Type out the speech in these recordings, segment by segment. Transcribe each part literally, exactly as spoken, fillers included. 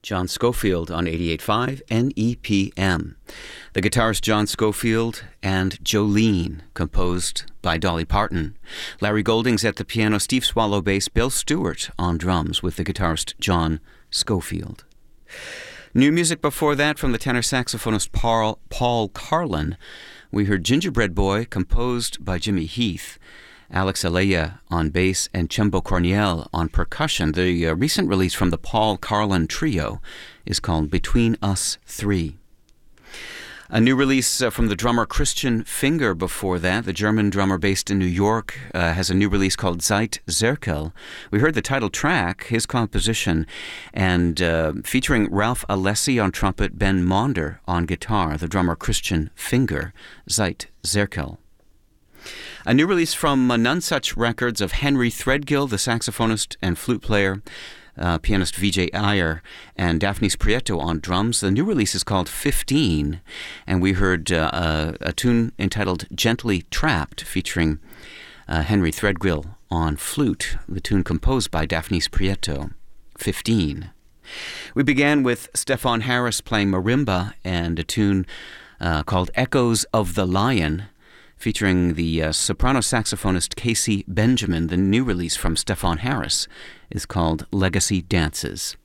John Scofield on eighty-eight point five N E P M. The guitarist John Scofield and Jolene, composed by Dolly Parton. Larry Goldings at the piano, Steve Swallow bass, Bill Stewart on drums with the guitarist John Scofield. New music before that from the tenor saxophonist Paul, Paul Carlin. We heard Gingerbread Boy, composed by Jimmy Heath. Alex Alea on bass and Chembo Corniel on percussion. The uh, recent release from the Paul Carlin Trio is called Between Us Three. A new release uh, from the drummer Christian Finger before that. The German drummer based in New York uh, has a new release called Zeit Zerkel. We heard the title track, his composition, and uh, featuring Ralph Alessi on trumpet, Ben Maunder on guitar, the drummer Christian Finger, Zeit Zerkel. A new release from uh, None Such Records of Henry Threadgill, the saxophonist and flute player, uh, pianist Vijay Iyer, and Daphnis Prieto on drums. The new release is called fifteen, and we heard uh, a, a tune entitled Gently Trapped, featuring uh, Henry Threadgill on flute, the tune composed by Daphnis Prieto, fifteen. We began with Stefan Harris playing marimba and a tune uh, called Echoes of the Lion, featuring the uh, soprano saxophonist Casey Benjamin. The new release from Stefan Harris is called Legacy Dances.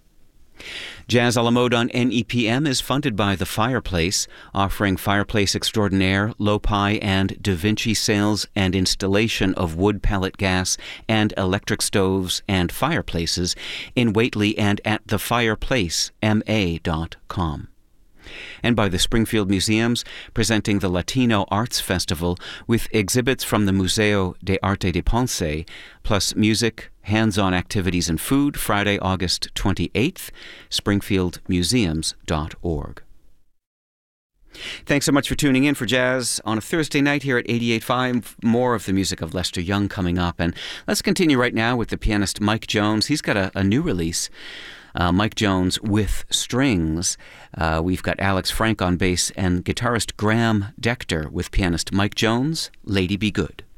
Jazz a la mode on N E P M is funded by The Fireplace, offering fireplace extraordinaire, Lopi and Da Vinci sales and installation of wood pellet gas and electric stoves and fireplaces in Whately and at the fireplace m a dot com. And by the Springfield Museums, presenting the Latino Arts Festival with exhibits from the Museo de Arte de Ponce, plus music, hands-on activities and food, Friday, August twenty-eighth, springfield museums dot org. Thanks so much for tuning in for Jazz on a Thursday night here at eighty-eight point five. More of the music of Lester Young coming up. And let's continue right now with the pianist Mike Jones. He's got a, a new release. Uh, Mike Jones with strings. Uh, we've got Alex Frank on bass and guitarist Graham Decter with pianist Mike Jones, Lady Be Good.